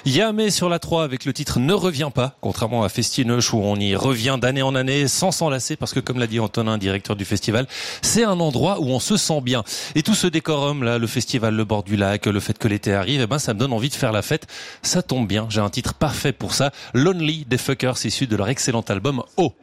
Yamé sur la 3 avec le titre Ne reviens pas, contrairement à Festinoche où on y revient d'année en année sans s'enlacer parce que comme l'a dit Antonin, directeur du festival, c'est un endroit où on se sent bien. Et tout ce décorum là, le festival, le bord du lac, le fait que l'été arrive, eh ben ça me donne envie de faire la fête. Ça tombe bien, j'ai un titre parfait pour ça, Lonely des Fuckers, issu de leur excellent album Oh.